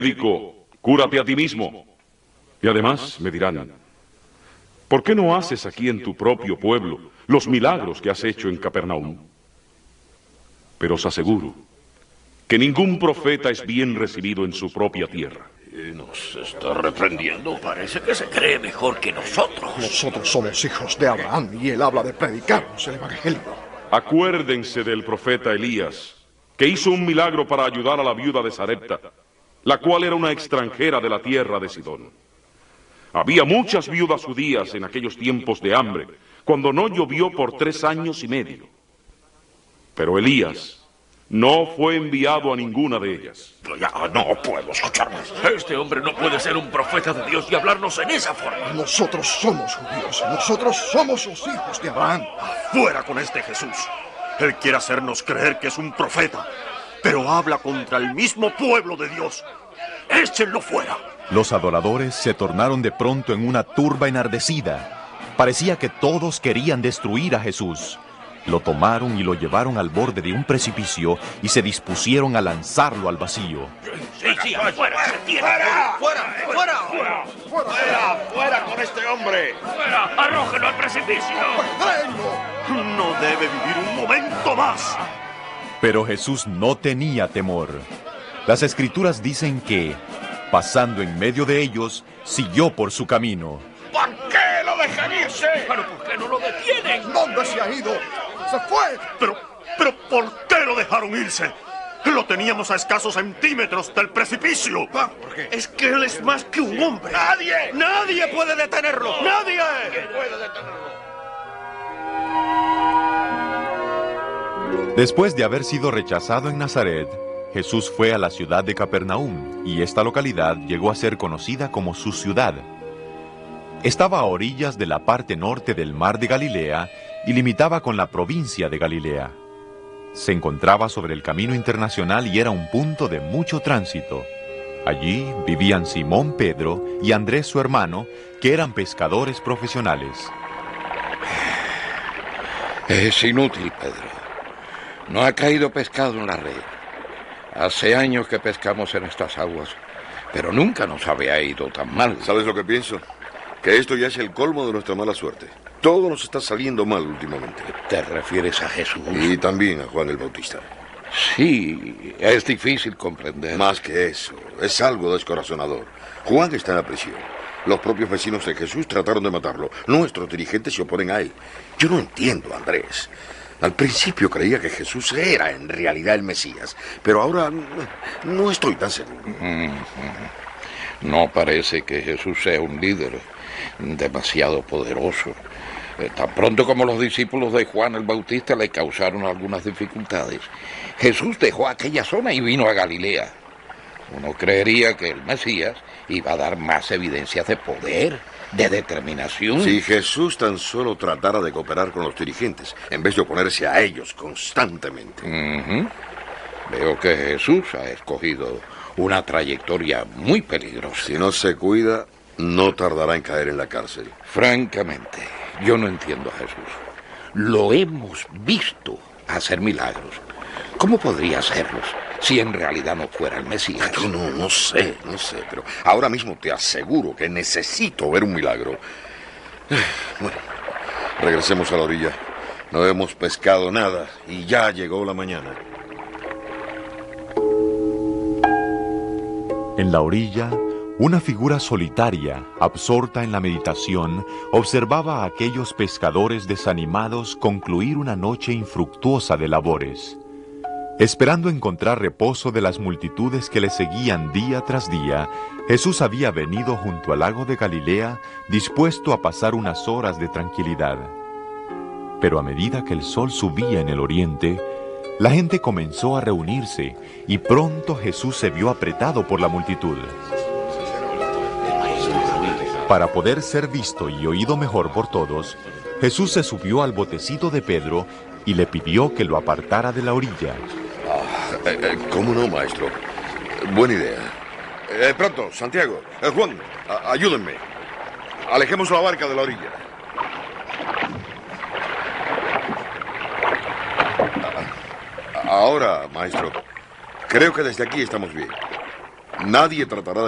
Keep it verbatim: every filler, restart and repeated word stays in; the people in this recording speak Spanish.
médico, cúrate a ti mismo. Y además me dirán, ¿por qué no haces aquí en tu propio pueblo los milagros que has hecho en Capernaum? Pero os aseguro que ningún profeta es bien recibido en su propia tierra. Y nos está reprendiendo. Parece que se cree mejor que nosotros. Nosotros somos hijos de Abraham y él habla de predicarnos el evangelio. Acuérdense del profeta Elías, que hizo un milagro para ayudar a la viuda de Sarepta, la cual era una extranjera de la tierra de Sidón. Había muchas viudas judías en aquellos tiempos de hambre, cuando no llovió por tres años y medio. Pero Elías no fue enviado a ninguna de ellas. Pero ya no puedo escuchar más. Este hombre no puede ser un profeta de Dios y hablarnos en esa forma. Nosotros somos judíos, nosotros somos los hijos de Abraham. ¡Fuera con este Jesús! Él quiere hacernos creer que es un profeta, pero habla contra el mismo pueblo de Dios. ¡Échenlo fuera! Los adoradores se tornaron de pronto en una turba enardecida. Parecía que todos querían destruir a Jesús. Lo tomaron y lo llevaron al borde de un precipicio y se dispusieron a lanzarlo al vacío. Sí, sí, fuera, fuera, fuera, fuera, fuera, fuera, fuera con este hombre. Fuera, arrójenlo al precipicio. No debe vivir un momento más. Pero Jesús no tenía temor. Las Escrituras dicen que, pasando en medio de ellos, siguió por su camino. ¿Por qué lo dejan irse? ¿Pero por qué no lo detienen? ¿Dónde se ha ido? ¡Se fue! Pero, pero, ¿por qué lo dejaron irse? Lo teníamos a escasos centímetros del precipicio. ¿Por qué? Es que él es más que un hombre. ¡Nadie! ¡Nadie puede detenerlo! ¡Nadie! puede detenerlo? Después de haber sido rechazado en Nazaret, Jesús fue a la ciudad de Capernaum, y esta localidad llegó a ser conocida como su ciudad. Estaba a orillas de la parte norte del mar de Galilea y limitaba con la provincia de Galilea. Se encontraba sobre el camino internacional y era un punto de mucho tránsito. Allí vivían Simón Pedro y Andrés su hermano, que eran pescadores profesionales. Es inútil, Pedro. No ha caído pescado en la red. Hace años que pescamos en estas aguas, pero nunca nos había ido tan mal. ¿Sabes lo que pienso? Que esto ya es el colmo de nuestra mala suerte. Todo nos está saliendo mal últimamente. ¿Te refieres a Jesús? Y también a Juan el Bautista. Sí, es difícil comprender. Más que eso, es algo descorazonador. Juan está en la prisión. Los propios vecinos de Jesús trataron de matarlo. Nuestros dirigentes se oponen a él. Yo no entiendo, Andrés. Al principio creía que Jesús era en realidad el Mesías, pero ahora no estoy tan seguro. No parece que Jesús sea un líder demasiado poderoso. Tan pronto como los discípulos de Juan el Bautista le causaron algunas dificultades, Jesús dejó aquella zona y vino a Galilea. Uno creería que el Mesías iba a dar más evidencias de poder, de determinación. Si Jesús tan solo tratara de cooperar con los dirigentes, en vez de oponerse a ellos constantemente. Uh-huh. Veo que Jesús ha escogido una trayectoria muy peligrosa. Si no se cuida, no tardará en caer en la cárcel. Francamente, yo no entiendo a Jesús. Lo hemos visto hacer milagros. ¿Cómo podría hacerlos si en realidad no fuera el Mesías? Yo no, no sé, no sé, pero ahora mismo te aseguro que necesito ver un milagro. Bueno, regresemos a la orilla. No hemos pescado nada y ya llegó la mañana. En la orilla, una figura solitaria, absorta en la meditación, observaba a aquellos pescadores desanimados concluir una noche infructuosa de labores. Esperando encontrar reposo de las multitudes que le seguían día tras día, Jesús había venido junto al lago de Galilea, dispuesto a pasar unas horas de tranquilidad. Pero a medida que el sol subía en el oriente, la gente comenzó a reunirse y pronto Jesús se vio apretado por la multitud. Para poder ser visto y oído mejor por todos, Jesús se subió al botecito de Pedro y le pidió que lo apartara de la orilla. Ah, eh, eh, ¿Cómo no, maestro? Buena idea. Eh, pronto, Santiago. Eh, Juan, a- ayúdenme. Alejemos la barca de la orilla. Ah, ahora, maestro, creo que desde aquí estamos bien. Nadie tratará de